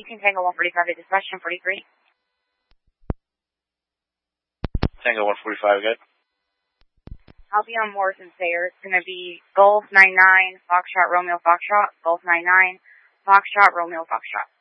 18 Tango 145 to dispatch 1043. Tango 145, good. I'll be on Morrison Sayre. It's going to be Golf 99, Foxtrot, Romeo, Foxtrot, Golf 99, Foxtrot, Romeo, Foxtrot.